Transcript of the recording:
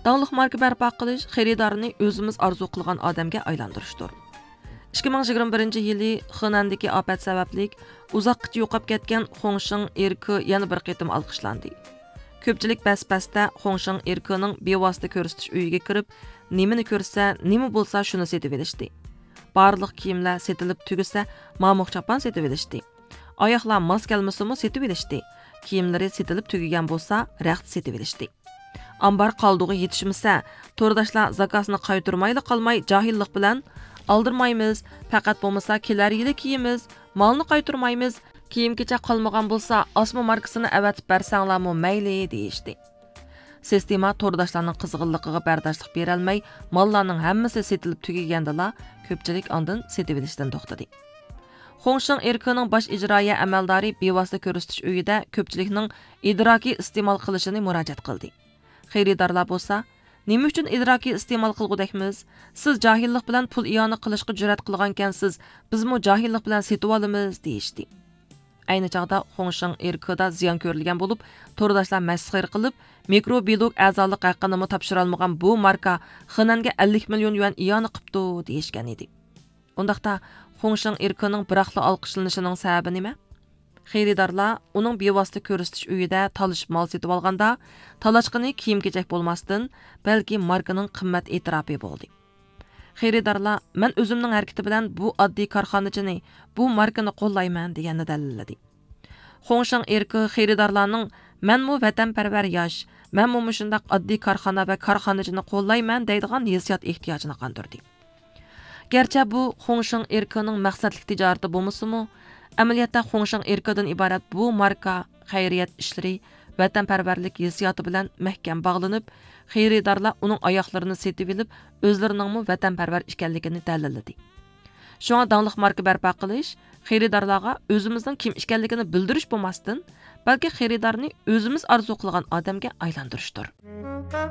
Dağlıq marka bərpa qilish xaridorni o'zimiz arzu qilgan odamga aylantirishdir. 2021 yili Xinandagi ofat sababli uzoqqa yo'qolib ketgan Xongshin erki yana bir qitim olqishlandi. Ko'pchilik bas-basda Xongshin erkining bevosita ko'rsatish uyiga kirib, nimani ko'rsa, nima bo'lsa shuni setib olishdi. Barliq kiyimlar setilib tugisa, mamoq chapon setib olishdi. Oyoqlar mos kelmasimi setib olishdi. Kiyimlari setilib tugagan bo'lsa, raxt setib olishdi. Ambar qaldığını yetişmese, tordaşlar zakasını qaytırmayla qalmay cahillik bilan aldırmaymiz, faqat bo'lmasa kelar yili kiyimiz, malını qaytırmaymiz, kiyim kecha qalmagan bo'lsa, asma markasını avatib bersanglarmi mayli deyishdi. Sistema tordaşlarning qizg'inligiga bardoshlik berolmay, mallarning hammasi setilib tugagandala, ko'pchilik ondan setib olishdan to'xtadi. Xongshin erkining bosh ijroiya amaldori bevosita ko'rsatish uyida ko'pchilikning idroki iste'mol qilishini murojaat qildi. Xaridorlar bo'lsa, nima uchun idroki iste'mol qilgudakmiz? Siz jahillik bilan pul iyoni qilishga jur'at qilgankansiz, bizmi jahillik bilan setib olamiz deyishdi. Ayni chaqda Xongshin erkida ziyon ko'rilgan bo'lib, to'rdoshlar masxir qilib, mikrobilog a'zolik haqqini topshira olmagan bu marka Xinanga 50 million yuan iyoni qilibdi deyishgan edi. Undaqda Xongshin erkining biroqli olqishlanishining sababi nima? Xaridorlar uning bevosita ko'rsatish uyida talashib mal setib olganda, talashqini kiyim-kechak bo'lmasdan, balki markaning qimmat e'tirofi bo'ldi. Xaridorlar men o'zimning harakati bilan bu oddiy korxonachini, bu markani qo'llayman deganini dalilladi. Xongshin erki xaridorlarning menmu vatanparvar yosh, menmu shundaq oddiy korxona va korxonachini qo'llayman deydigan hissiyot ehtiyojini qondirdi. Gerçi bu Xongshin erkining maqsadli tijorati bo'lmasa-mu, amaliyotda Xongshin erkidan iborat bu marka xayriyat ishlari vatanparvarlik hissiyoti bilan mahkam bog'lanib, xaridorlar uning oyoqlarini setib olib, o'zlarining vatanparvar ekanligini dalilladi. Shunga danglik marka barpo qilish xaridorlarga o'zimizning kim ekanligini bildirish bo'lmasdan, balki xaridorni o'zimiz arzu qilgan odamga aylantirishdir.